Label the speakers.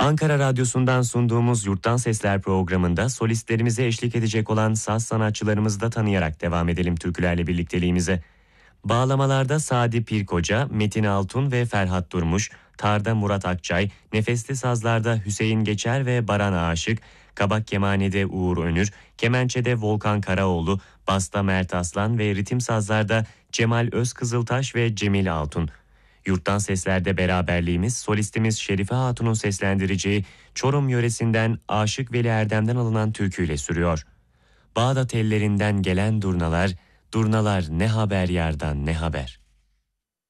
Speaker 1: Ankara Radyosu'ndan sunduğumuz Yurttan Sesler programında solistlerimize eşlik edecek olan saz sanatçılarımızı da tanıyarak devam edelim türkülerle birlikteliğimize. Bağlamalarda Sadi Pirkoca, Metin Altun ve Ferhat Durmuş, tarda Murat Akçay, nefesli sazlarda Hüseyin Geçer ve Baran Aşık, kabak kemanede Uğur Önür, kemençede Volkan Karaoğlu, basta Mert Aslan ve ritim sazlarda Cemal Özkızıltaş ve Cemil Altun. Yurttan Sesler'de beraberliğimiz solistimiz Şerife Hatun'un seslendireceği Çorum yöresinden Aşık Veli Erdem'den alınan türküyle sürüyor. Bağdat ellerinden gelen durnalar, durnalar ne haber yardan ne haber.